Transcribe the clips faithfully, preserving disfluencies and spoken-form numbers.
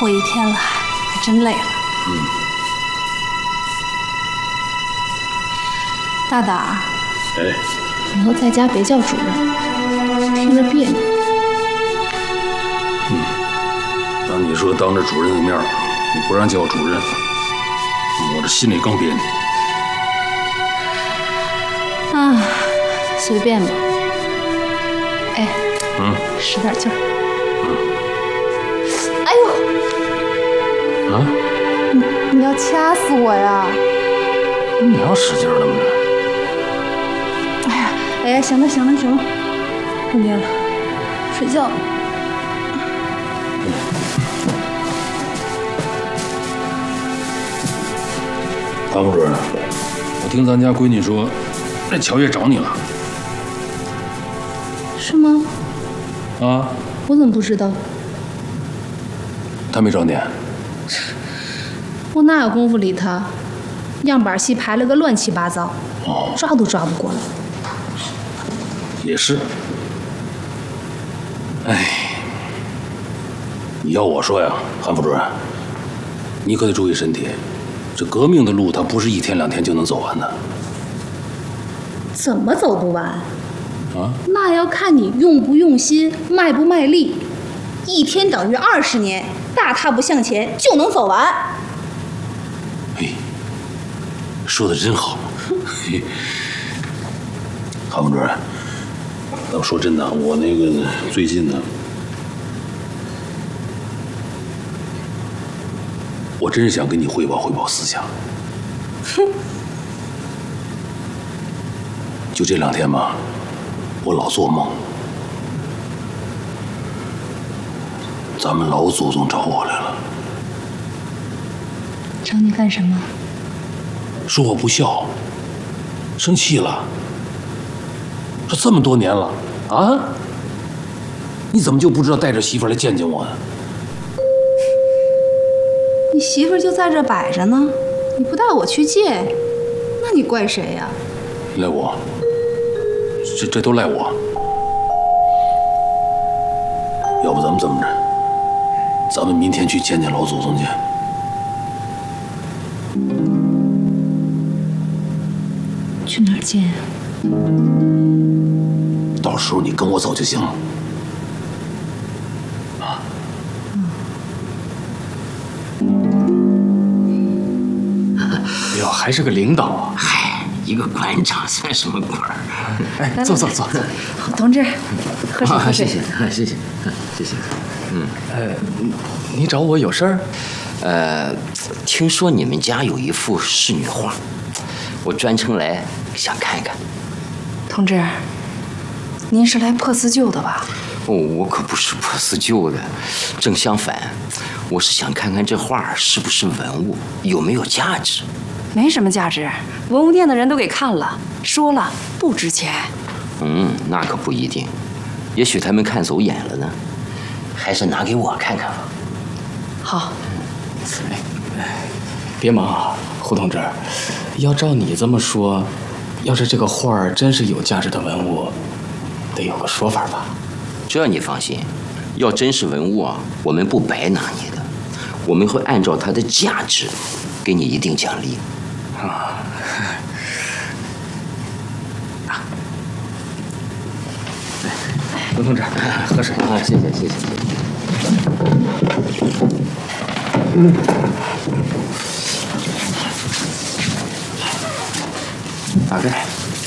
活一天了，还真累了。 嗯。 大胆儿， 哎， 以后在家别叫主任，听着别扭。 嗯，当你说当着主任的面，你不让叫主任，我这心里更别扭。 啊，随便吧。哎， 嗯， 使点劲儿。 嗯。 哎呦！ 啊？ 你你要掐死我呀！ 你要使劲了吗？ 哎呀，哎呀，行了行了行了，不捏了，睡觉了。 潘副主任，我听咱家闺女说，这乔叶找你了。 是吗？ 啊？ 我怎么不知道？ 他没找你？ 我哪有功夫理他？样板戏排了个乱七八糟， 哦， 抓都抓不过来。 也是。哎，你要我说呀，韩副主任，你可得注意身体。这革命的路，它不是一天两天就能走完的。 怎么走不完？ 啊？ 那要看你用不用心，卖不卖力。一天等于二十年，大踏步向前就能走完。 哎，说的真好。韩副主任，那我说真的，我那个最近呢，我真是想跟你汇报汇报思想。 哼。 就这两天吧，我老做梦，咱们老祖宗找我来了。 找你干什么？ 说我不孝，生气了。说这么多年了啊，你怎么就不知道带着媳妇来见见我呢？ 你媳妇就在这摆着呢，你不带我去见，那你怪谁呀？ 赖我，这这都赖我。要不咱们这么着，咱们明天去见见老祖宗去。 去哪儿见啊？ 到时候你跟我走就行了。啊。 哎呦，还是个领导啊！ 嗨，一个馆长算什么官儿？ 哎，坐坐坐坐。 同志，喝水喝水。 谢谢谢谢谢谢。嗯， 呃，你找我有事儿？ 呃，听说你们家有一幅仕女画，我专程来想看看。 同志，您是来破四旧的吧？ 哦，我可不是破四旧的，正相反，我是想看看这画是不是文物，有没有价值。 没什么价值，文物店的人都给看了，说了不值钱。 嗯，那可不一定，也许他们看走眼了呢。还是拿给我看看吧。 好。 哎，别忙啊，胡同志。要照你这么说，要是这个画儿真是有价值的文物，得有个说法吧？ 这你放心，要真是文物啊，我们不白拿你的，我们会按照它的价值，给你一定奖励。 啊。胡同志，喝水啊！谢谢谢谢谢谢。 嗯。打开。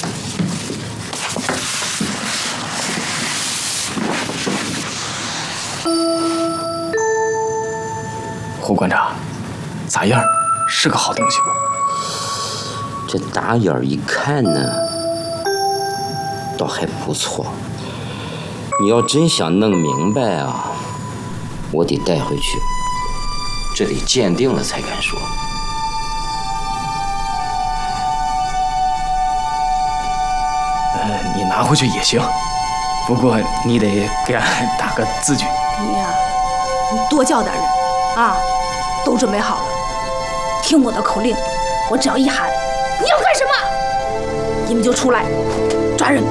胡馆长，咋样？是个好东西不？ 这打眼儿一看呢，倒还不错。你要真想弄明白啊，我得带回去，这得鉴定了才敢说。 呃，你拿回去也行，不过你得给俺打个字据。 你呀、啊，你多叫点人啊！都准备好了，听我的口令，我只要一喊，你要干什么，你们就出来抓人。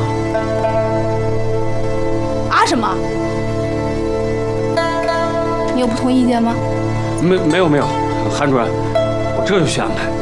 啊什么？你你有不同意见吗？ 没没有没有，韩主任，我这就去安排。